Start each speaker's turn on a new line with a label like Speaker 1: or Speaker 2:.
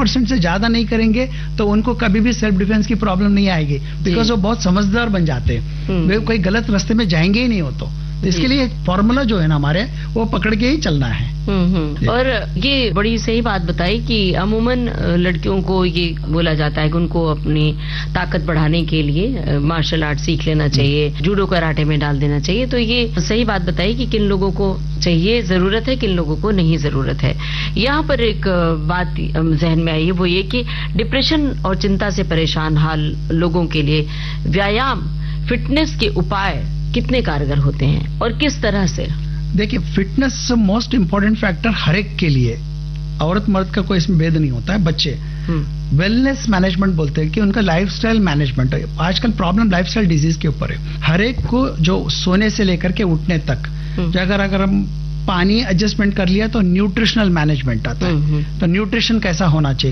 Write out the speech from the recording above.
Speaker 1: 50% से ज्यादा नहीं करेंगे तो उनको कभी भी सेल्फ डिफेंस की प्रॉब्लम नहीं आएगी, बिकॉज वो बहुत समझदार बन जाते हैं, वे कोई गलत रास्ते में जाएंगे ही नहीं हो। तो इसके लिए फॉर्मूला जो है ना हमारे, वो पकड़ के ही चलना है।
Speaker 2: और ये बड़ी सही बात बताई कि अमूमन लड़कियों को ये बोला जाता है कि उनको अपनी ताकत बढ़ाने के लिए मार्शल आर्ट सीख लेना चाहिए, जूडो कराटे में डाल देना चाहिए। तो ये सही बात बताई कि किन लोगों को चाहिए, जरूरत है, किन लोगों को नहीं जरूरत है। यहाँ पर एक बात जहन में आई है, वो ये कि डिप्रेशन और चिंता से परेशान हाल लोगों के लिए व्यायाम, फिटनेस के उपाय कितने कारगर होते हैं और किस तरह से?
Speaker 1: देखिए, फिटनेस मोस्ट इम्पोर्टेंट फैक्टर हर एक के लिए, औरत मर्द का कोई इसमें भेद नहीं होता है। बच्चे वेलनेस मैनेजमेंट बोलते हैं कि उनका लाइफस्टाइल मैनेजमेंट है। आजकल प्रॉब्लम लाइफस्टाइल डिजीज के ऊपर है। हर एक को जो सोने से लेकर के उठने तक, अगर हम पानी एडजस्टमेंट कर लिया तो न्यूट्रिशनल मैनेजमेंट आता है। तो न्यूट्रिशन कैसा होना चाहिए,